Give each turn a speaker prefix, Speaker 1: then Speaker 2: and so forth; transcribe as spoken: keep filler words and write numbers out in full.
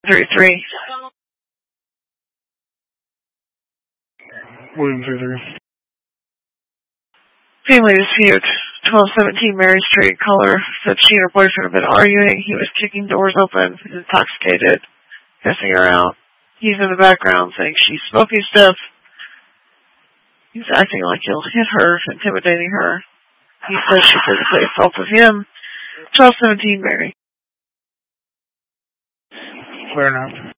Speaker 1: three three.
Speaker 2: William three three.
Speaker 1: Family dispute. twelve seventeen Mary Street. Caller said she and her boyfriend have been arguing. He was kicking doors open, intoxicated, cussing her out. He's in the background saying she's smoking stuff. He's acting like he'll hit her, intimidating her. He says she physically assaulted him. twelve seventeen Mary.
Speaker 2: Clear enough.